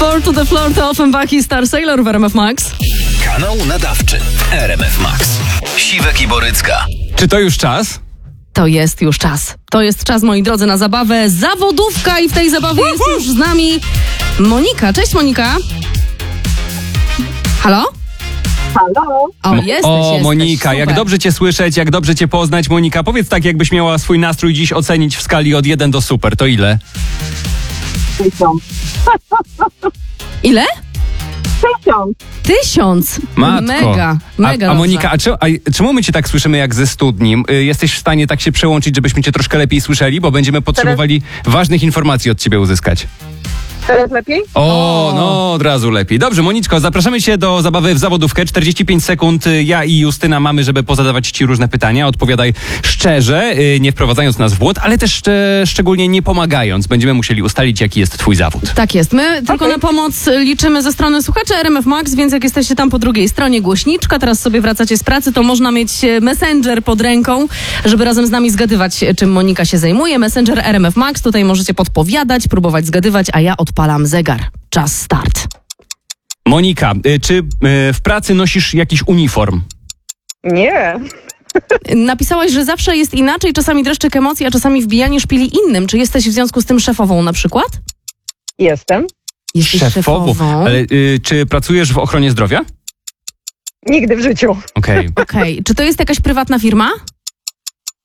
Four to the Floor to Offenbach i Star Sailor w RMF Max. Kanał nadawczy RMF Max. Siwek i Borycka. Czy to już czas? To jest już czas. To jest czas, moi drodzy, na zabawę zawodówka i w tej zabawie jest już z nami Monika. Cześć, Monika. Halo? Halo? O, jesteś, Monika, super. jak dobrze cię słyszeć, jak dobrze cię poznać. Monika, powiedz tak, jakbyś miała swój nastrój dziś ocenić w skali od 1 do super, to ile? 1000. Ile? 1000. 1000. Matko. Mega A Monika, czemu my cię tak słyszymy jak ze studni? Jesteś w stanie tak się przełączyć, żebyśmy cię troszkę lepiej słyszeli, bo będziemy potrzebowali ważnych informacji od ciebie uzyskać. Teraz lepiej? No od razu lepiej. Dobrze, Moniczko, zapraszamy cię do zabawy w zawodówkę. 45 sekund ja i Justyna mamy, żeby pozadawać ci różne pytania. Odpowiadaj szczerze, nie wprowadzając nas w błąd, ale też szczególnie nie pomagając. Będziemy musieli ustalić, jaki jest twój zawód. Tak jest. My tylko na pomoc liczymy ze strony słuchaczy RMF Max, więc jak jesteście tam po drugiej stronie głośniczka, teraz sobie wracacie z pracy, to można mieć Messenger pod ręką, żeby razem z nami zgadywać, czym Monika się zajmuje. Messenger RMF Max, tutaj możecie podpowiadać, próbować zgadywać, a ja odpalam zegar. Czas start. Monika, czy w pracy nosisz jakiś uniform? Nie. Napisałaś, że zawsze jest inaczej, czasami dreszczyk emocji, a czasami wbijanie szpili innym. Czy jesteś w związku z tym szefową na przykład? Jestem. Jesteś szefową. Ale czy pracujesz w ochronie zdrowia? Nigdy w życiu. Okej. Okej. Czy to jest jakaś prywatna firma?